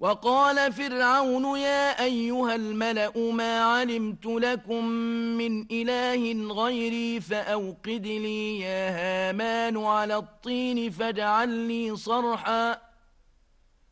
وقال فرعون يا أيها الملأ ما علمت لكم من إله غيري فأوقد لي يا هامان على الطين فاجعل لي صرحا